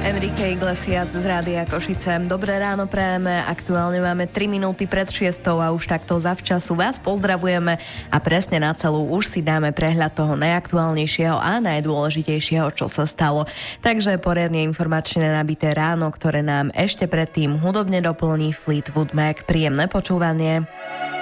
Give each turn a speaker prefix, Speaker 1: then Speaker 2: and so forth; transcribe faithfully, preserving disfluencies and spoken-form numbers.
Speaker 1: Enrique Iglesias z Rádia Košice. Dobré ráno prajeme, aktuálne máme tri minúty pred šiestou a už takto zavčasu vás pozdravujeme a presne na celú už si dáme prehľad toho najaktuálnejšieho a najdôležitejšieho, čo sa stalo. Takže poriadne informačne nabité ráno, ktoré nám ešte predtým hudobne doplní Fleetwood Mac. Príjemné počúvanie.